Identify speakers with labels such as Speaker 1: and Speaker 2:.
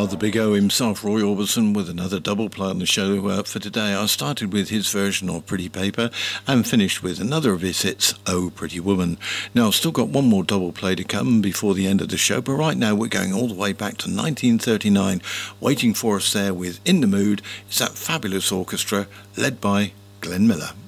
Speaker 1: The Big O himself, Roy Orbison, with another double play on the show for today. I started with his version of Pretty Paper and finished with another of his hits, Oh Pretty Woman. Now, I've still got one more double play to come before the end of the show, but right now we're going all the way back to 1939. Waiting for us there with In the Mood is that fabulous orchestra led by Glenn Miller.